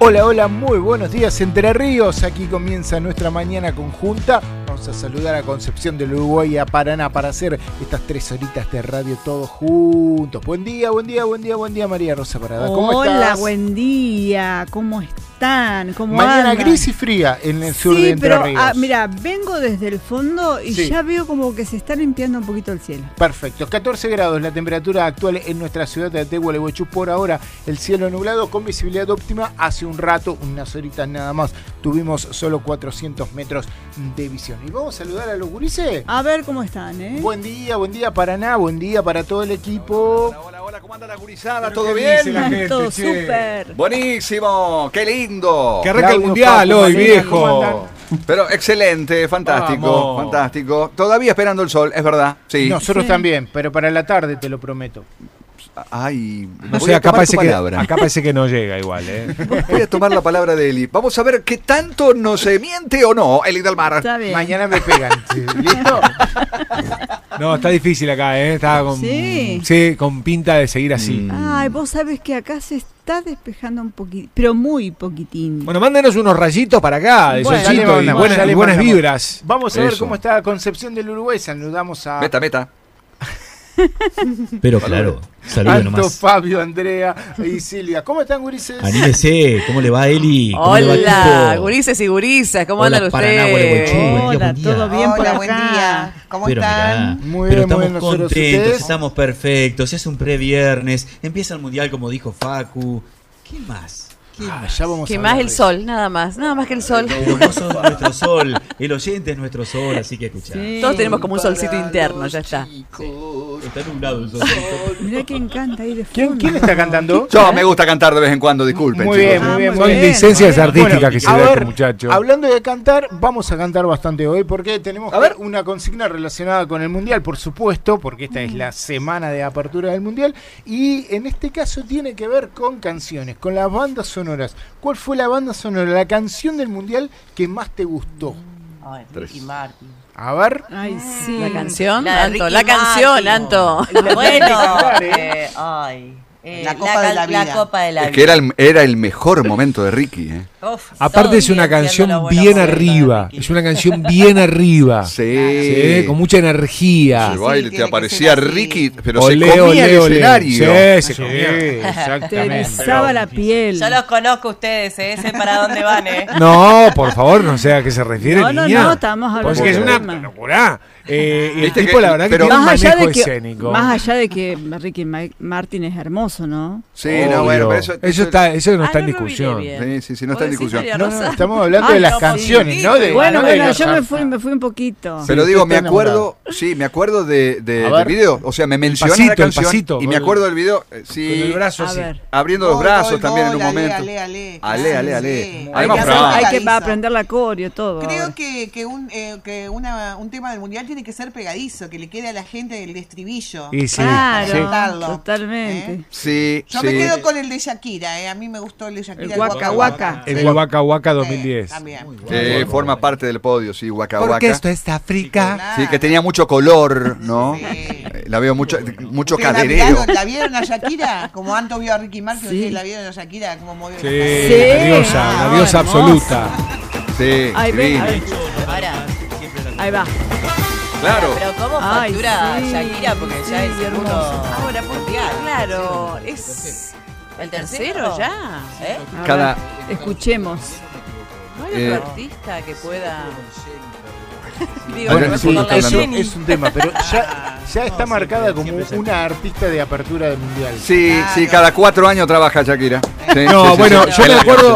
Hola, hola, muy buenos días Entre Ríos. Aquí comienza nuestra mañana conjunta. Vamos a saludar a Concepción del Uruguay y a Paraná para hacer estas 3 horitas de radio todos juntos. Buen día, buen día, buen día, buen día, María Rosa Parada. ¿Cómo estás? Hola, buen día. ¿Cómo están? ¿Cómo Mañana andan? gris y fría en el sur de Entre Ríos. Mira, vengo desde el fondo y ya veo como que se está limpiando un poquito el cielo. Perfecto, 14 grados la temperatura actual en nuestra ciudad de Gualeguaychú. Por ahora el cielo nublado con visibilidad óptima. Hace un rato, unas horitas nada más, tuvimos solo 400 metros de visión. Y vamos a saludar a los gurises. A ver cómo están, Buen día Paraná, buen día para todo el equipo. Hola, ¿cómo anda la gurizada? ¿Todo bien? La gente, todo súper. Buenísimo, qué lindo. Que arranca el mundial Paco, hoy, María, viejo. Pero excelente, fantástico, Vamos. fantástico. Todavía esperando el sol, es verdad. Sí. Nosotros también, pero para la tarde te lo prometo. Ay, No voy sé, a acá tomar tu parece, palabra. que no llega igual, ¿eh? Voy a tomar la palabra de Eli. Vamos a ver qué tanto nos miente o no, Eli del Mar. Está bien. Mañana me pegan. ¿Sí? ¿Listo? No, está difícil acá, ¿eh? Está con, Sí. con pinta de seguir así. Ay, vos sabés que acá se está despejando un poquito, pero muy poquitín. Bueno, mándenos unos rayitos para acá, de Bueno, ya solcito le y mandamos, ya le buenas mandamos. vibras. Vamos a ver Eso. cómo está Concepción del Uruguay. Saludamos a Meta. Pero claro, saludos Alto, nomás. Fabio, Andrea y Silvia. ¿Cómo están, gurises? Anímese, ¿cómo le va Eli? ¿Cómo le va, Hola, equipo? gurises y gurisas, ¿cómo Hola, andan Paraná, ustedes? Gualeguaychú, buen día, Hola, buen día. todo bien por Hola, acá. buen día. ¿Cómo Pero están? mirá, Muy pero bien, estamos nosotros, contentos, ¿ustedes? estamos perfectos. Se hace un previernes, empieza el mundial como dijo Facu. ¿Qué más? ¿Qué más? Ya vamos Que a más hablar el de sol, nada más que el sol. Pero vos sos nuestro sol, el oyente es nuestro sol, así que escuchá. Sí. Todos tenemos como un solcito interno, ya está. Está nublado el sol. Mirá que encanta ahí de eso. fondo. ¿Quién está cantando? Yo me gusta cantar de vez en cuando, disculpen. Muy chicos. bien, muy bien. Ah, muy Son bien. licencias Bueno, artísticas que se a da ver, este muchacho. hablando de cantar, vamos a cantar bastante hoy porque tenemos A ver. una consigna relacionada con el Mundial, por supuesto, porque esta es la semana de apertura del Mundial y en este caso tiene que ver con canciones, con las bandas sonoras. ¿Cuál fue la banda sonora, la canción del Mundial que más te gustó? Ay, Tres. Ricky Martin. A ver. Ay, sí. La canción, La de Anto, Ricky la canción, Martin. Anto. Bueno, cantar, la Copa de la Vida. La Copa de la Es que era el mejor momento de Ricky, ¿eh? Uf, Aparte todo es una bien, canción siendo la buena bien vuelta de arriba. Ricky. Es una canción bien arriba. Sí. Con mucha energía. El baile, tiene te que aparecía ser así. Ricky, pero Olé, se comía olé, el olé. escenario. Sí, se comía. Te Exactamente. erizaba la piel. Yo los conozco a ustedes, sé para dónde van, No, por favor, no sé a qué se refiere, No, niña. no, estamos hablando Pues que es del una tema. locura. Y el Viste tipo, que- la verdad, que pero- tiene un Más allá manejo de que escénico. Ricky Martin es hermoso, ¿no? Sí, Obvio. no, bueno, pero eso eso no está en no lo discusión. miré bien. Sí, no está en ¿Vos decís, discusión. María No, Rosa? no, estamos hablando Ay, de las no, canciones, sí. ¿no? De, Bueno, no de bueno, los- yo me fui un poquito. Pero Sí, digo, usted me está acuerdo, sí, me acuerdo del A ver. video, o sea, me menciona pasito, la el canción pasito, y me con- acuerdo del video, Con sí, el brazo A así. ver. abriendo los Gol, brazos gol, también en un gol, momento. Ale. Ale. Sí. Además, Hay que, bravo. hay que Pegadizo. aprender la coreo, todo. Creo ahora. que un tema del mundial tiene que ser pegadizo, que le quede a la gente el estribillo. Y sí, Claro, sí. Cantarlo. totalmente. ¿Eh? Sí, Yo sí. me quedo con el de Shakira, a mí me gustó el de Shakira. El Waka Waka. En el Waka Waka 2010. También. Forma parte del podio, sí, Waka Porque Waka. esto es África. Sí, que tenía mucho color, ¿no? Sí. La veo mucho ¿Ustedes cadereo. ¿La vieron a Shakira? Como Anto vio a Ricky Martin, Sí. ¿ustedes la vieron a Shakira? Como movió Sí, la cadera? Sí. la diosa hermosa. absoluta. Sí, Ahí ve, divina. ahí, Para. ahí va. Claro. Pero ¿cómo Ay, factura sí. Shakira? Porque ya es Sí, el segundo hermoso. Ahora, porque claro, es ¿El tercero ya. ¿Eh? Ahora, Cada- escuchemos. No hay otro artista que pueda. Digo, Bueno, no sí, por la está hablando. Jenny. Es un tema, pero ya está marcada como una artista de apertura del Mundial. Sí, sí, cada 4 años trabaja Shakira. Sí, No, sí, sí, bueno, sí. yo me acuerdo,